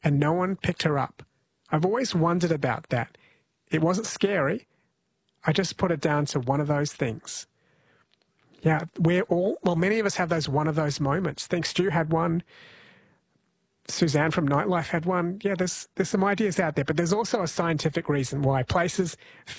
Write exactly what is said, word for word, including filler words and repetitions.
and no one picked her up. I've always wondered about that. It wasn't scary. I just put it down to one of those things. Yeah, we're all, well, many of us have those one of those moments. I think Stu had one. Suzanne from Nightlife had one. Yeah, there's there's some ideas out there, but there's also a scientific reason why places